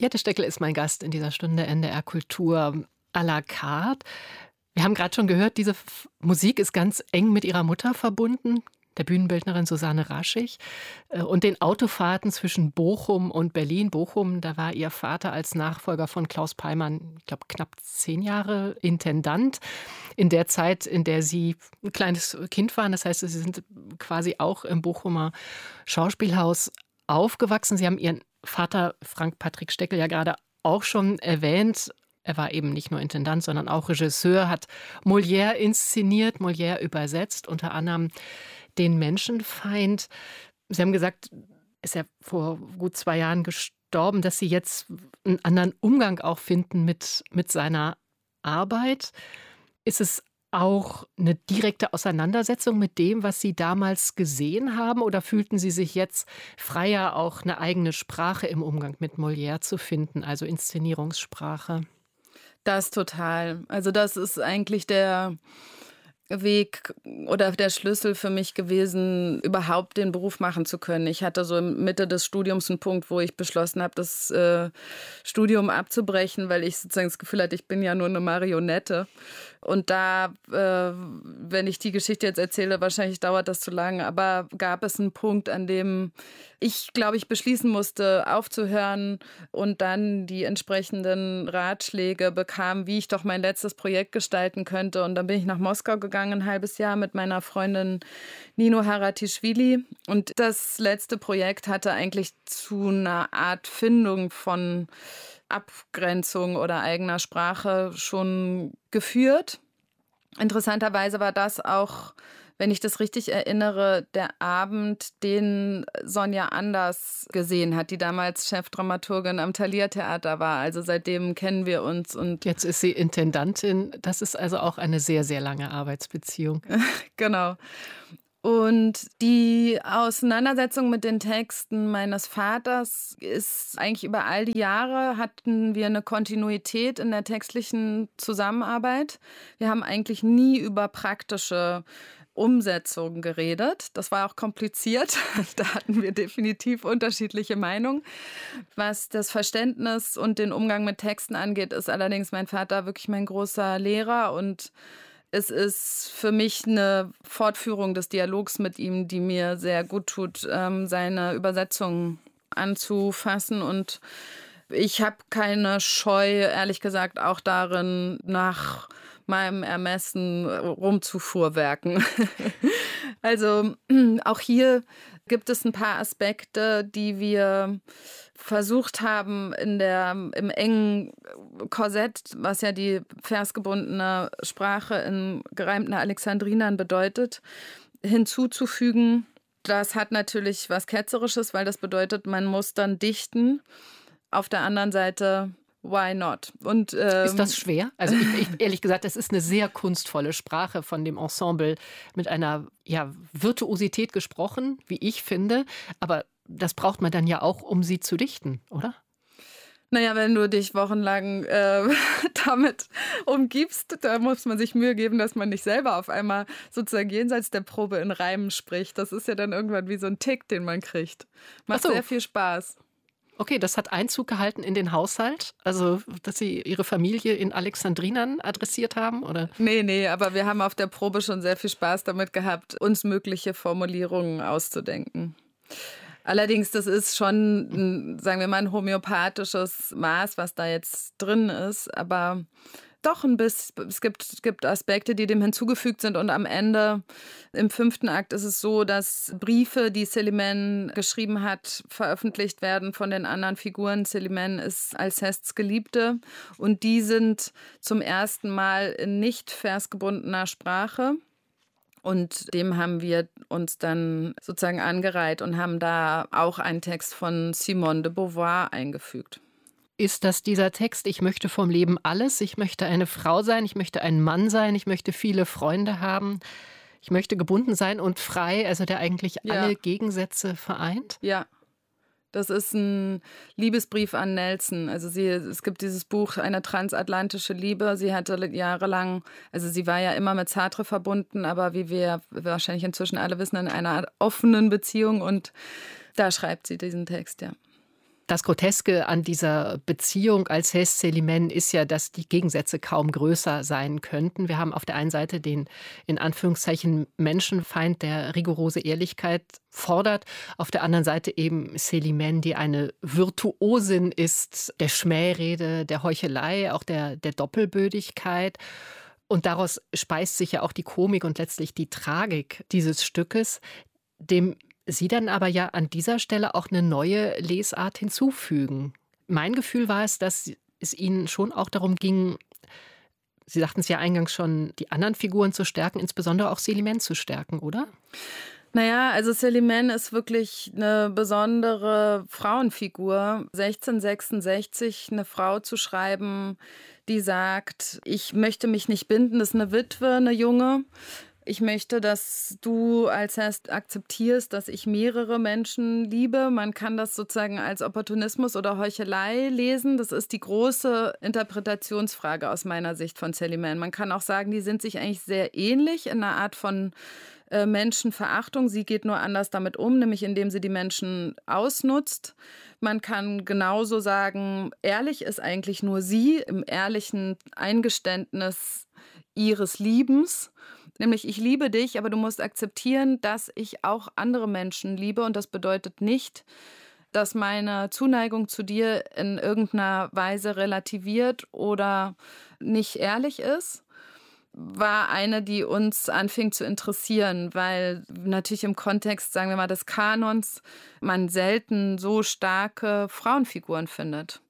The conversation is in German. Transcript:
Jette Steckel ist mein Gast in dieser Stunde NDR Kultur à la carte. Wir haben gerade schon gehört, diese Musik ist ganz eng mit ihrer Mutter verbunden, der Bühnenbildnerin Susanne Raschig. Und den Autofahrten zwischen Bochum und Berlin. Bochum, da war ihr Vater als Nachfolger von Klaus Peimann, ich glaube, knapp 10 Jahre Intendant. In der Zeit, in der Sie ein kleines Kind waren. Das heißt, Sie sind quasi auch im Bochumer Schauspielhaus aufgewachsen. Sie haben Ihren Vater Frank Patrick Steckel ja gerade auch schon erwähnt. Er war eben nicht nur Intendant, sondern auch Regisseur, hat Molière inszeniert, Molière übersetzt, unter anderem Den Menschenfeind. Sie haben gesagt, ist er vor gut 2 Jahren gestorben, dass Sie jetzt einen anderen Umgang auch finden mit seiner Arbeit. Ist es auch eine direkte Auseinandersetzung mit dem, was Sie damals gesehen haben? Oder fühlten Sie sich jetzt freier, auch eine eigene Sprache im Umgang mit Molière zu finden, also Inszenierungssprache? Das total. Also das ist eigentlich der Weg oder der Schlüssel für mich gewesen, überhaupt den Beruf machen zu können. Ich hatte so in Mitte des Studiums einen Punkt, wo ich beschlossen habe, das Studium abzubrechen, weil ich sozusagen das Gefühl hatte, ich bin ja nur eine Marionette. Und da, wenn ich die Geschichte jetzt erzähle, wahrscheinlich dauert das zu lang, aber gab es einen Punkt, an dem ich, glaube ich, beschließen musste, aufzuhören und dann die entsprechenden Ratschläge bekam, wie ich doch mein letztes Projekt gestalten könnte. Und dann bin ich nach Moskau gegangen, ein halbes Jahr mit meiner Freundin Nino Haratischvili. Und das letzte Projekt hatte eigentlich zu einer Art Findung von Abgrenzung oder eigener Sprache schon geführt. Interessanterweise war das auch, wenn ich das richtig erinnere, der Abend, den Sonja Anders gesehen hat, die damals Chefdramaturgin am Thalia Theater war. Also seitdem kennen wir uns. Und jetzt ist sie Intendantin. Das ist also auch eine sehr, sehr lange Arbeitsbeziehung. Genau. Und die Auseinandersetzung mit den Texten meines Vaters ist eigentlich über all die Jahre hatten wir eine Kontinuität in der textlichen Zusammenarbeit. Wir haben eigentlich nie über praktische Umsetzung geredet. Das war auch kompliziert. Da hatten wir definitiv unterschiedliche Meinungen. Was das Verständnis und den Umgang mit Texten angeht, ist allerdings mein Vater wirklich mein großer Lehrer und es ist für mich eine Fortführung des Dialogs mit ihm, die mir sehr gut tut, seine Übersetzungen anzufassen. Und ich habe keine Scheu, ehrlich gesagt, auch darin, nach meinem Ermessen rumzufuhrwerken. Also auch hier gibt es ein paar Aspekte, die wir versucht haben, im engen Korsett, was ja die versgebundene Sprache in gereimten Alexandrinern bedeutet, hinzuzufügen. Das hat natürlich was Ketzerisches, weil das bedeutet, man muss dann dichten. Auf der anderen Seite, why not? Und, ist das schwer? Also ich ehrlich gesagt, das ist eine sehr kunstvolle Sprache von dem Ensemble mit einer Virtuosität gesprochen, wie ich finde. Aber das braucht man dann ja auch, um sie zu dichten, oder? Naja, wenn du dich wochenlang damit umgibst, da muss man sich Mühe geben, dass man nicht selber auf einmal sozusagen jenseits der Probe in Reimen spricht. Das ist ja dann irgendwann wie so ein Tick, den man kriegt. Macht sehr viel Spaß. Okay, das hat Einzug gehalten in den Haushalt? Also, dass Sie Ihre Familie in Alexandrinern adressiert haben, oder? Nee, aber wir haben auf der Probe schon sehr viel Spaß damit gehabt, uns mögliche Formulierungen auszudenken. Allerdings, das ist schon, sagen wir mal, ein homöopathisches Maß, was da jetzt drin ist, aber doch ein bisschen. Es gibt Aspekte, die dem hinzugefügt sind und am Ende, im 5. Akt, ist es so, dass Briefe, die Célimène geschrieben hat, veröffentlicht werden von den anderen Figuren. Célimène ist Alcestes Geliebte und die sind zum ersten Mal in nicht versgebundener Sprache. Und dem haben wir uns dann sozusagen angereiht und haben da auch einen Text von Simone de Beauvoir eingefügt. Ist das dieser Text, ich möchte vom Leben alles, ich möchte eine Frau sein, ich möchte ein Mann sein, ich möchte viele Freunde haben, ich möchte gebunden sein und frei, also der eigentlich alle Gegensätze vereint? Ja, das ist ein Liebesbrief an Nelson. Also es gibt dieses Buch Eine transatlantische Liebe. Sie hatte jahrelang, also sie war ja immer mit Sartre verbunden, aber wie wir wahrscheinlich inzwischen alle wissen, in einer offenen Beziehung und da schreibt sie diesen Text, ja. Das Groteske an dieser Beziehung Alceste-Célimène ist ja, dass die Gegensätze kaum größer sein könnten. Wir haben auf der einen Seite den in Anführungszeichen Menschenfeind, der rigorose Ehrlichkeit fordert. Auf der anderen Seite eben Célimène, die eine Virtuosin ist, der Schmährede, der Heuchelei, auch der Doppelbödigkeit. Und daraus speist sich ja auch die Komik und letztlich die Tragik dieses Stückes, dem Sie dann aber ja an dieser Stelle auch eine neue Lesart hinzufügen. Mein Gefühl war es, dass es Ihnen schon auch darum ging, Sie sagten es ja eingangs schon, die anderen Figuren zu stärken, insbesondere auch Célimène zu stärken, oder? Naja, also Célimène ist wirklich eine besondere Frauenfigur. 1666 eine Frau zu schreiben, die sagt, ich möchte mich nicht binden, das ist eine Witwe, eine Junge. Ich möchte, dass du Alceste akzeptierst, dass ich mehrere Menschen liebe. Man kann das sozusagen als Opportunismus oder Heuchelei lesen. Das ist die große Interpretationsfrage aus meiner Sicht von Célimène. Man kann auch sagen, die sind sich eigentlich sehr ähnlich in einer Art von Menschenverachtung. Sie geht nur anders damit um, nämlich indem sie die Menschen ausnutzt. Man kann genauso sagen, ehrlich ist eigentlich nur sie im ehrlichen Eingeständnis ihres Liebens. Nämlich, ich liebe dich, aber du musst akzeptieren, dass ich auch andere Menschen liebe. Und das bedeutet nicht, dass meine Zuneigung zu dir in irgendeiner Weise relativiert oder nicht ehrlich ist. War eine, die uns anfing zu interessieren, weil natürlich im Kontext, sagen wir mal, des Kanons man selten so starke Frauenfiguren findet.